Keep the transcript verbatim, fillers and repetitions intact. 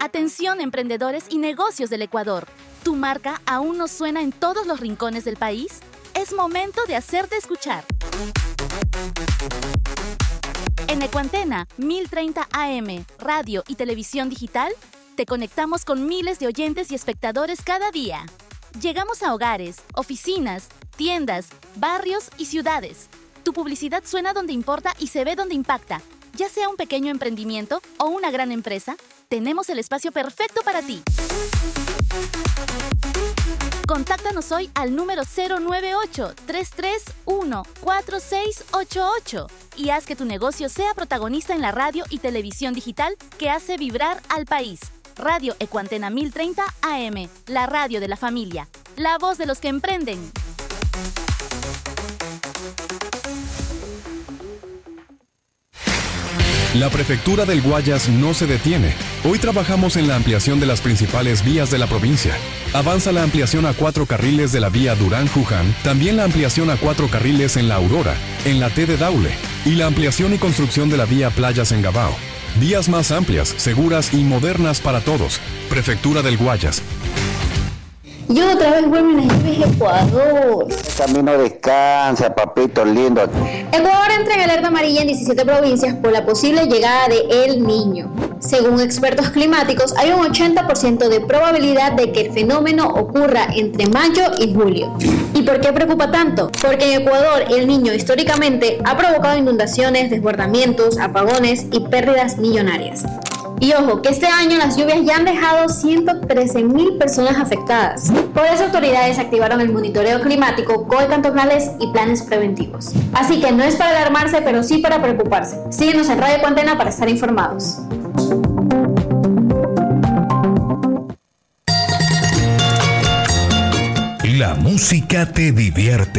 Atención, emprendedores y negocios del Ecuador. ¿Tu marca aún no suena en todos los rincones del país? Es momento de hacerte escuchar. En Ecuantena mil treinta A M, radio y televisión digital, te conectamos con miles de oyentes y espectadores cada día. Llegamos a hogares, oficinas, tiendas, barrios y ciudades. Tu publicidad suena donde importa y se ve donde impacta. Ya sea un pequeño emprendimiento o una gran empresa, tenemos el espacio perfecto para ti. Contáctanos hoy al número cero nueve ocho, tres tres uno, cuatro seis ocho ocho y haz que tu negocio sea protagonista en la radio y televisión digital que hace vibrar al país. Radio Ecuantena mil treinta A M, la radio de la familia, la voz de los que emprenden. La Prefectura del Guayas no se detiene. Hoy trabajamos en la ampliación de las principales vías de la provincia. Avanza la ampliación a cuatro carriles de la vía Durán-Juján, también la ampliación a cuatro carriles en la Aurora, en la T de Daule, y la ampliación y construcción de la vía Playas en Gabao. Vías más amplias, seguras y modernas para todos. Prefectura del Guayas. Y otra vez vuelven las lluvias Ecuador. El camino descansa, papito lindo. Ecuador entra en alerta amarilla en diecisiete provincias por la posible llegada de El Niño. Según expertos climáticos, hay un ochenta por ciento de probabilidad de que el fenómeno ocurra entre mayo y julio. ¿Y por qué preocupa tanto? Porque en Ecuador El Niño históricamente ha provocado inundaciones, desbordamientos, apagones y pérdidas millonarias. Y ojo, que este año las lluvias ya han dejado ciento trece mil personas afectadas. Por eso autoridades activaron el monitoreo climático, C O E cantonales y planes preventivos. Así que no es para alarmarse, pero sí para preocuparse. Síguenos en Radio Ecuantena para estar informados. La música te divierte.